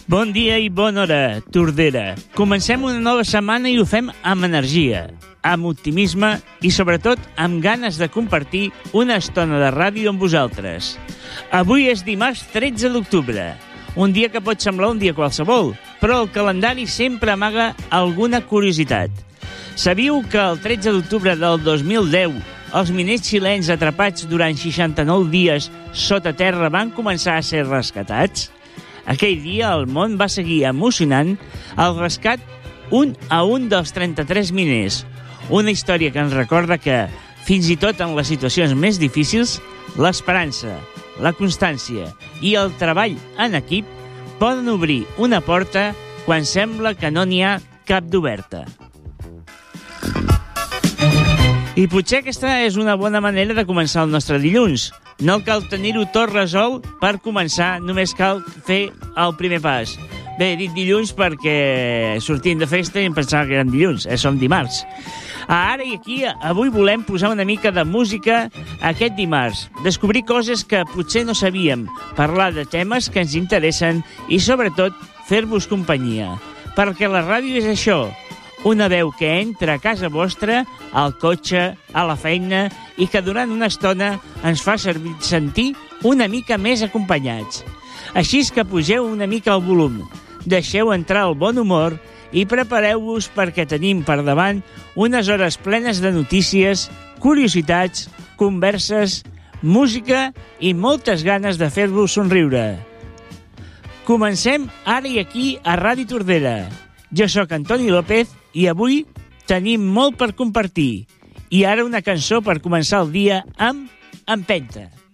Bon dia i bona hora, Tordera. Comencem una nova setmana i ho fem amb energia, amb optimisme i, sobretot, amb ganes de compartir una estona de ràdio amb vosaltres. Avui és dimarts 13 d'octubre, un dia que pot semblar un dia qualsevol, però el calendari sempre amaga alguna curiositat. Sabíeu que el 13 d'octubre del 2010 els miners xilens atrapats durant 69 dies sota terra van començar a ser rescatats? Aquell dia el món va seguir emocionant el rescat un a un dels 33 miners. Una història que ens recorda que, fins i tot en les situacions més difícils, l'esperança, la constància i el treball en equip poden obrir una porta quan sembla que no n'hi ha cap d'oberta. I potser aquesta és una bona manera de començar el nostre dilluns. No cal tenir-ho tot resolt per començar, només cal fer el primer pas. Bé, he dit dilluns perquè sortim de festa i em pensava que eren dilluns, som dimarts. Ara i aquí, avui volem posar una mica de música aquest dimarts, descobrir coses que potser no sabíem, parlar de temes que ens interessen i, sobretot, fer-vos companyia. Perquè la ràdio és això, una veu que entra a casa vostra, al cotxe, a la feina, i que durant una estona ens fa sentir una mica més acompanyats. Així és que pugeu una mica el volum, deixeu entrar el bon humor i prepareu-vos perquè tenim per davant unes hores plenes de notícies, curiositats, converses, música i moltes ganes de fer-vos somriure. Comencem ara i aquí a Ràdio Tordera. Jo sóc Antoni López i avui tenim molt per compartir. I ara una cançó per començar el dia amb Empenta.